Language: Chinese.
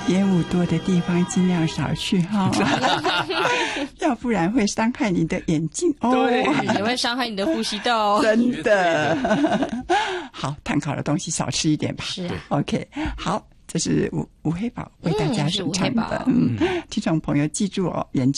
烟雾多的地方尽量少去哈，要不然会伤害你的眼睛哦， 对，也会伤害你的呼吸道哦。 真的。好，碳烤的东西少吃一点吧。 是啊 ，OK， 好，这是吴黑宝为大家生产的。 是吴黑宝听众朋友记住哦，